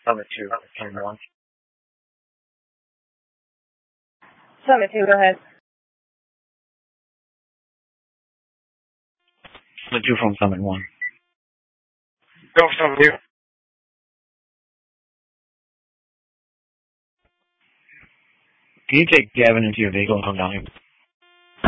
Summit 2, Summit 1. Summit 2, go ahead. Summit 2 from Summit 1. Go Summit 2. Can you take Gavin into your vehicle and come down here?